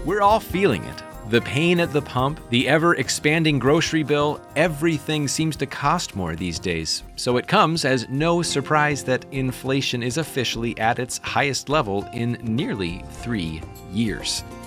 We're all feeling it. The pain at the pump, the ever-expanding grocery bill, everything seems to cost more these days. So it comes as no surprise that inflation is officially at its highest level in nearly 3 years.